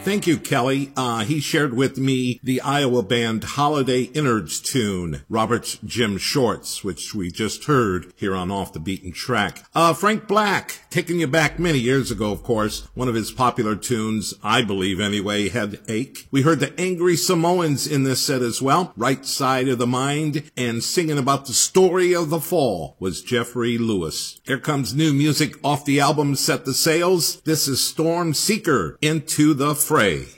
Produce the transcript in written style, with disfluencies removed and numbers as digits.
thank you, Kelly. He shared with me the Iowa band Holiday Innards tune, Robert's Jim Shorts, which we just heard here on Off the Beaten Track. Frank Black, taking you back many years ago, of course, one of his popular tunes, I believe anyway, Headache. We heard the Angry Samoans in this set as well, Right Side of the Mind, and singing about the story of the fall was Jeffrey Lewis. Here comes new music off the album Set the Sails. This is Storm Seeker, Into the Fray.